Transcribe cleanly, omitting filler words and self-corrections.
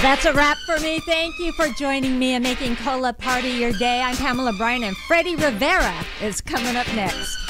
That's a wrap for me. Thank you for joining me and making Cola part of your day. I'm Pamela Bryan, and Freddie Rivera is coming up next.